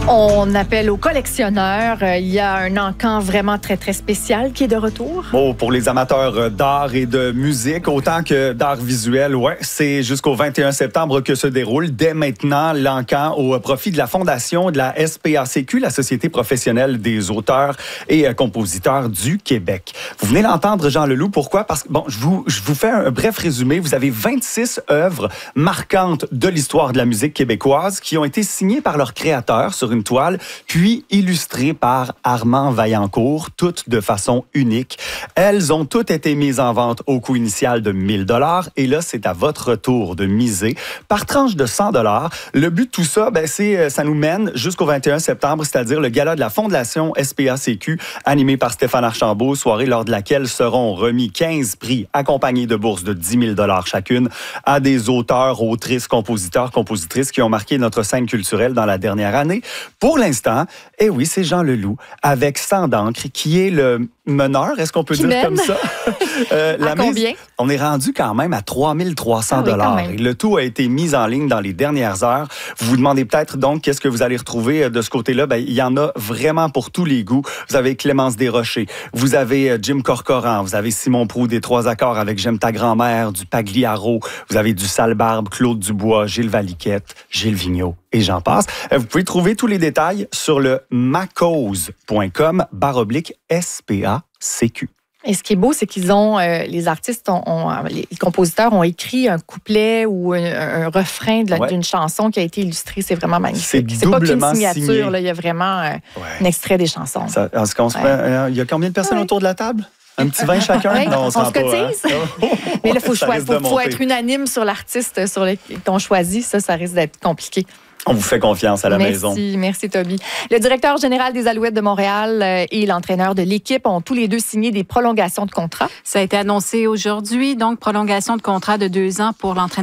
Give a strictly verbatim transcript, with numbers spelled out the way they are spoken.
On appelle aux collectionneurs. Il y a un encan vraiment très, très spécial qui est de retour. Oh, pour les amateurs d'art et de musique, autant que d'art visuel, ouais, c'est jusqu'au vingt et un septembre que se déroule dès maintenant l'encan au profit de la fondation de la S P A C Q, la Société professionnelle des auteurs et compositeurs du Québec. Vous venez d'entendre Jean Leloup. Pourquoi? Parce que, bon, je vous, je vous fais un bref résumé. Vous avez vingt-six œuvres marquantes de l'histoire de la musique québécoise qui ont été signées par leurs créateurs sur une toile, puis illustrées par Armand Vaillancourt, toutes de façon unique. Elles ont toutes été mises en vente au coût initial de mille dollars et là, c'est à votre tour de miser par tranche de cent dollars. Le but de tout ça, ben, c'est, ça nous mène jusqu'au vingt et un septembre, c'est-à-dire le gala de la Fondation S P A C Q, animé par Stéphane Archambault, soirée lors de laquelle seront remis quinze prix accompagnés de bourses de dix mille dollars chacune à des auteurs, autrices, compositeurs, compositrices qui ont marqué notre scène culturelle dans la dernière année. Pour l'instant, eh oui, c'est Jean Leloup avec Sang d'encre qui est le meneur, est-ce qu'on peut qui dire mène. comme ça? euh, à la combien? mise, on est rendu quand même à trois mille trois cents dollars. Ah oui, le tout a été mis en ligne dans les dernières heures. Vous vous demandez peut-être donc qu'est-ce que vous allez retrouver de ce côté-là? Ben, il y en a vraiment pour tous les goûts. Vous avez Clémence Desrochers, vous avez Jim Corcoran, vous avez Simon Proulx des Trois Accords avec J'aime ta grand-mère, du Pagliaro, vous avez du Sale-Barbe, Claude Dubois, Gilles Valiquette, Gilles Vigneault et j'en passe. Vous pouvez trouver tous les détails sur le macause point com barre oblique S P A C Q. Et ce qui est beau, c'est qu'ils ont, euh, les artistes, ont, ont, les compositeurs ont écrit un couplet ou un, un refrain de la, ouais. d'une chanson qui a été illustrée. C'est vraiment magnifique. C'est, c'est pas qu'une signature, signature, là, il y a vraiment euh, ouais. un extrait des chansons. Ça, en ce qu'on se ouais. fait, euh, il y a combien de personnes ouais. autour de la table? Un petit vin chacun? Oui, non, on, on se cotise. Hein? Mais là, il faut, faut, faut être unanime sur l'artiste sur le, qu'on choisit. Ça, ça risque d'être compliqué. On vous fait confiance à la merci, maison. Merci, merci Toby. Le directeur général des Alouettes de Montréal et l'entraîneur de l'équipe ont tous les deux signé des prolongations de contrat. Ça a été annoncé aujourd'hui, donc prolongation de contrat de deux ans pour l'entraîneur